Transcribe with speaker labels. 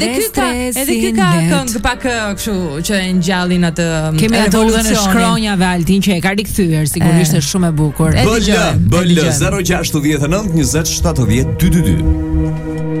Speaker 1: Edhe ky ka këngë pak kështu që e ngjallin atë.
Speaker 2: Kemi atë udhën e shkronjave Altin që e ka rikthyer, sigurisht është shumë e bukur.
Speaker 3: BL 069 20 70 222.